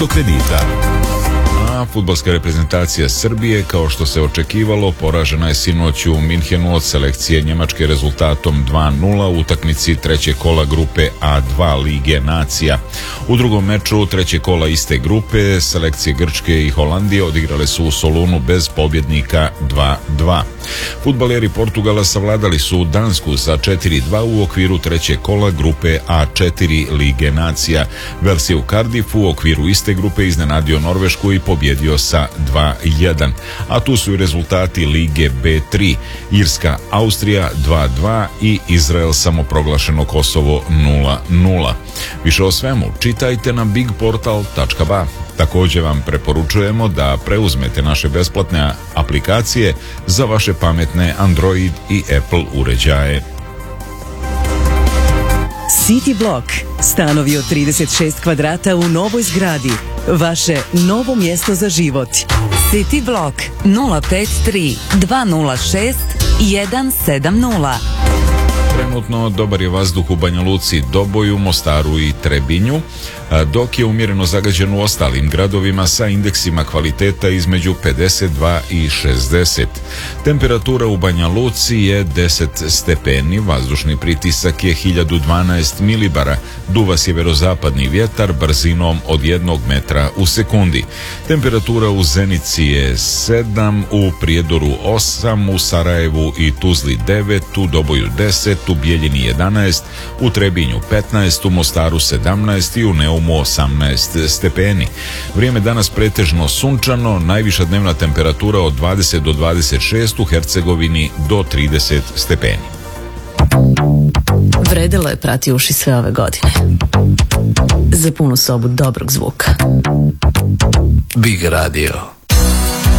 kredita. A fudbalska reprezentacija Srbije, kao što se očekivalo, poražena je sinoć u Minhenu od selekcije Njemačke rezultatom 2:0 u utakmici trećeg kola grupe A2 Lige nacija. U drugom meču trećeg kola iste grupe selekcije Grčke i Holandije odigrale su u Solunu bez pobjednika 2:2. Fudbaleri Portugala savladali su Dansku sa 4:2 u okviru trećeg kola grupe A4 Lige nacija. Vels je u Cardiffu u okviru iste grupe iznenadio Norvešku i pobjedio sa 2:1. A tu su i rezultati Lige B3. Irska, Austrija 2:2 i Izrael samoproglašeno Kosovo 0:0. Više o svemu čitajte na bigportal.ba. Također vam preporučujemo da preuzmete naše besplatne aplikacije za vaše pametne Android i Apple uređaje. City Block. Stanovi od 36 kvadrata u novoj zgradi. Vaše novo mjesto za život. City Block 053 206 170. Trenutno dobar je vazduh u Banja Luci, Doboju, Mostaru i Trebinju, dok je umjereno zagađen u ostalim gradovima sa indeksima kvaliteta između 52 i 60. Temperatura u Banja Luci je 10 stepeni, vazdušni pritisak je 1012 milibara, duva sjeverozapadni vjetar brzinom od 1 metra u sekundi. Temperatura u Zenici je 7, u Prijedoru 8, u Sarajevu i Tuzli 9, u Doboju 10, u Bijeljini 11, u Trebinju 15, u Mostaru 17 i u Neumu 18 stepeni. Vrijeme danas pretežno sunčano, najviša dnevna temperatura od 20 do 26, u Hercegovini do 30 stepeni. Vredelo je prati uši sve ove godine. Za punu sobu dobrog zvuka. Big Radio.